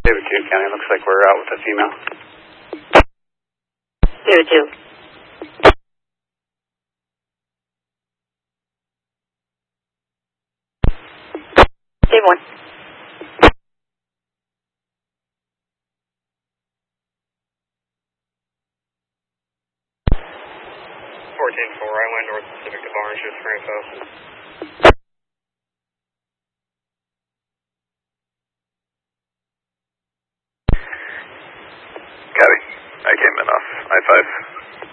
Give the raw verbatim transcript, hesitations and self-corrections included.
David two County, looks like we're out with a female. David two. David one. fourteen four, I went North Pacific to Barnes, just for info. Copy. I came in off I five.